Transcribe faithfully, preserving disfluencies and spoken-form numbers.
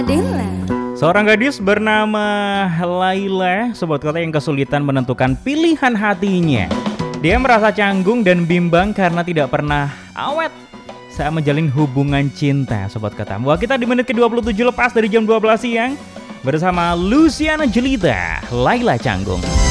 Seorang gadis bernama Laila, sobat kota, yang kesulitan menentukan pilihan hatinya. Dia merasa canggung dan bimbang karena tidak pernah awet saat menjalin hubungan cinta, sobat kota. Wah, kita di menit ke dua puluh tujuh lepas dari jam dua belas siang bersama Luciana Jelita, Laila Canggung.